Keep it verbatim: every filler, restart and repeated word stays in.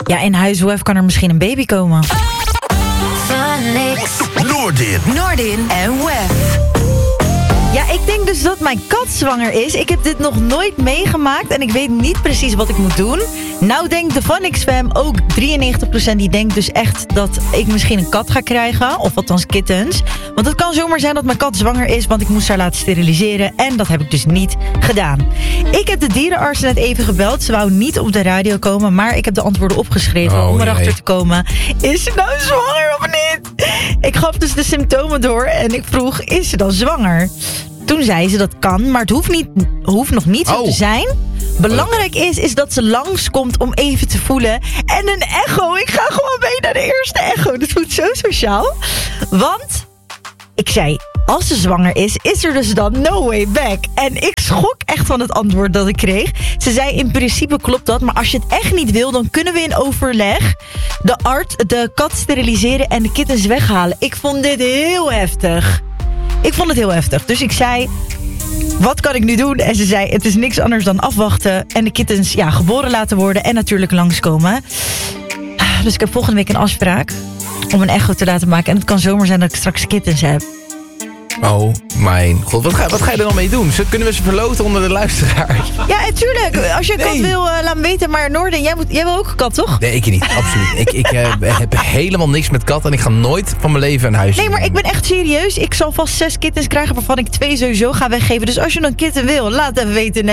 Ja, in huis, hoe even kan er misschien een baby komen? Phonix, Noordin. Noordin en Wef. Ja, ik denk dus dat mijn kat zwanger is. Ik heb dit nog nooit meegemaakt en ik weet niet precies wat ik moet doen. Nou denkt de Phonix fam ook drieënnegentig procent die denkt dus echt dat ik misschien een kat ga krijgen. Of althans kittens. Want het kan zomaar zijn dat mijn kat zwanger is, want ik moest haar laten steriliseren. En dat heb ik dus niet gedaan. Ik heb de dierenarts net even gebeld. Ze wou niet op de radio komen, maar ik heb de antwoorden opgeschreven Oh, om erachter jee. te komen. Is ze nou zwanger of niet? Ik gaf dus de symptomen door en ik vroeg, is ze dan zwanger? Toen zei ze dat kan, maar het hoeft, niet, hoeft nog niet zo Oh. te zijn. Belangrijk is, is dat ze langskomt om even te voelen. En een echo. Ik ga gewoon mee naar de eerste echo. Dat voelt zo sociaal. Want, ik zei, als ze zwanger is, is er dus dan no way back. En ik schrok echt van het antwoord dat ik kreeg. Ze zei, in principe klopt dat, maar als je het echt niet wil, dan kunnen we in overleg de arts, de kat steriliseren en de kittens weghalen. Ik vond dit heel heftig. Ik vond het heel heftig. Dus ik zei, wat kan ik nu doen? En ze zei, het is niks anders dan afwachten en de kittens ja, geboren laten worden en natuurlijk langskomen. Dus ik heb volgende week een afspraak om een echo te laten maken. En het kan zomaar zijn dat ik straks kittens heb. Oh mijn god, wat ga, wat ga je er dan mee doen? Zo, kunnen we ze verloten onder de luisteraars? Ja, natuurlijk. Als je een kat Nee. wil, uh, laat me weten. Maar Noorden, jij, moet, jij wil ook een kat, toch? Nee, ik niet. Absoluut. Ik, ik uh, heb helemaal niks met katten en ik ga nooit van mijn leven een huis. Nee, maar ik ben echt serieus. Ik zal vast zes kittens krijgen waarvan ik twee sowieso ga weggeven. Dus als je een kitten wil, laat even weten.